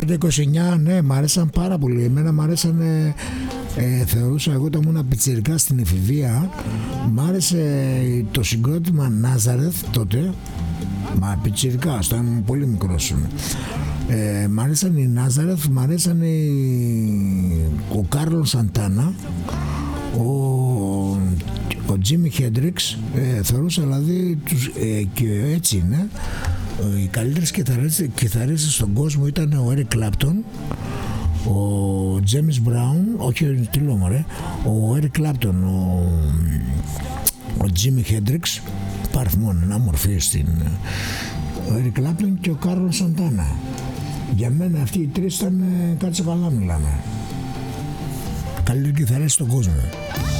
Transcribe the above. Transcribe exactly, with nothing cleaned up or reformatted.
το είκοσι εννιά, ναι, μ' άρεσαν πάρα πολύ. Εμένα μ' άρεσαν, ε, ε, θεωρούσα εγώ όταν ήμουν πιτσιρικά στην εφηβεία, μ' άρεσε το συγκρότημα Nazareth τότε, μα πιτσιρικά, όταν ήμουν πολύ μικρός. Ε, μ' άρεσαν οι Nazareth, μ' άρεσαν οι... ο Κάρλον Σαντάνα, ο, ο Τζίμι Χέντριξ, ε, θεωρούσα δηλαδή τους, ε, και έτσι είναι. Οι καλύτερες κιθαρίστες στον κόσμο ήταν ο Έρικ Κλάπτον, ο Τζέμις Μπράουν, όχι τι λέω μωρέ, ο Έρικ Κλάπτον, ο, ο Τζίμι Χέντριξ, υπάρχει μόνο ένα μορφή στην, ο Έρικ Κλάπτον και ο Κάρλον Σαντάνα. Για μένα αυτοί οι τρεις ήταν, κάτσε καλά μιλάμε, καλύτεροι κιθαρίστες στον κόσμο.